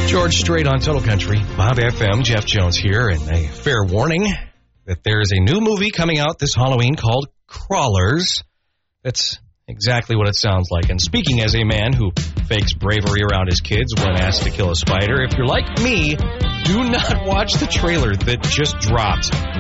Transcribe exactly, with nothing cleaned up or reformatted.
George Strait on Total Country, Bob F M, Jeff Jones here, and a fair warning that there is a new movie coming out this Halloween called Crawlers. That's exactly what it sounds like. And speaking as a man who fakes bravery around his kids when asked to kill a spider, if you're like me, do not watch the trailer that just dropped.